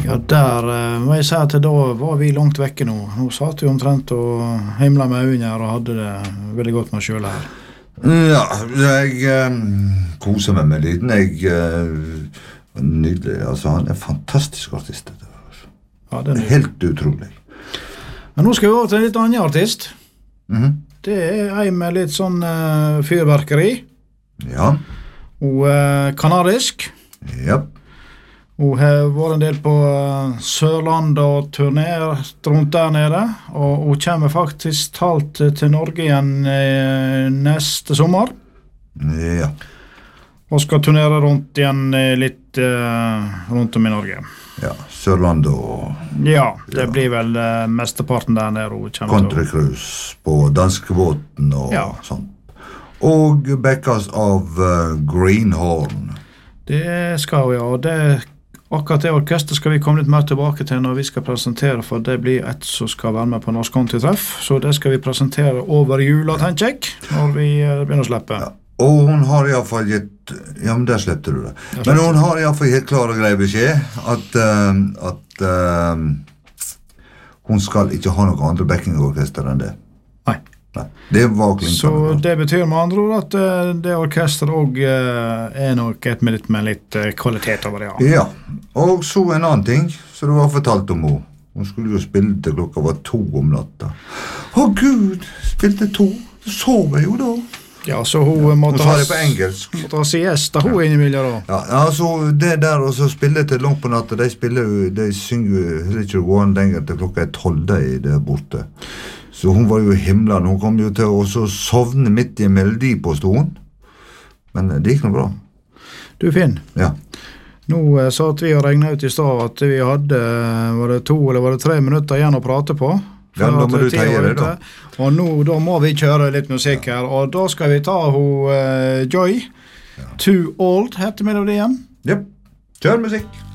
Ja, der må jeg si at da var vi langt vekke nå. Nå satt vi omtrent og himla med øynene her og hadde det veldig godt med selv her. Ja, jeg koser meg med liten. Nydelig. Altså, han fantastisk artist. Ja, det helt utrolig. Men nå skal vi over til en litt annen artist. Det en med litt sånn fyrverkeri. Ja. Og kanadisk. Ja. Hun har vært en del på Sørlandet og turnert rundt der nede, og hun kommer faktisk talt til Norge igjen neste sommer. Ja. Og skal turnere rundt igjen litt rundt om i Norge. Ja, Sørlandet og... Ja, det blir vel mesteparten der nede hun kommer Country Cruise på danskebåten og sånt. Og backas av Greenhorn. Det skal vi, og akkurat det orkester skal vi komme litt mer tilbake til når vi skal presentere, for det blir et som skal være med på Norsk Country-treff, så det skal vi presentere over jula, tenker jeg, når vi begynner å slippe. Ja. Og hun har I hvert fall gitt... Ja, men der slepte du det. Men hun har I hvert fall helt klar og grei beskjed at hun skal ikke ha noe andre backingorkester enn det. Nei. Det var klinkende. Så det betyr med andre ord at det orkesteret også nok et med litt kvalitet over det, ja. Og så en annen ting, så det var fortalt om henne. Hun skulle jo spille til klokka var 2 om natta. Gud, spilte 2. Så sov jeg jo da. Ja, så hun måtte sa det på engelsk. Måtte ha siesta hun innimellom da. Ja, så det der, og så spille til langt på natta, de synger jo ikke gå an lenger til klokka 12 der borte. Så hun var jo himlen, hun kom jo til å sovne midt I en melodi på stolen. Men det gikk noe bra. Du Finn, nå satt vi og regnet ut I stad at vi hadde, var det 2 eller var det 3 minutter igjen å prate på? Ja, da må du teie det da. Og nå, da må vi kjøre litt musikk her, og da skal vi ta Joy. Too Old heter melodien. Kjør musikk.